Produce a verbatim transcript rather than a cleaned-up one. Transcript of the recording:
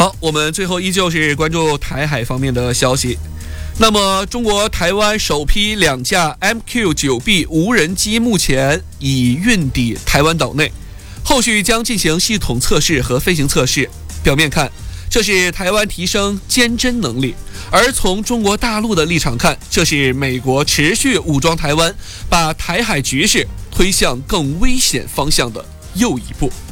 好，我们最后依旧是关注台海方面的消息。那么，中国台湾首批两架 M Q 九 B 无人机目前已运抵台湾岛内，后续将进行系统测试和飞行测试。表面看，这是台湾提升监侦能力，而从中国大陆的立场看，这是美国持续武装台湾，把台海局势推向更危险方向的又一步。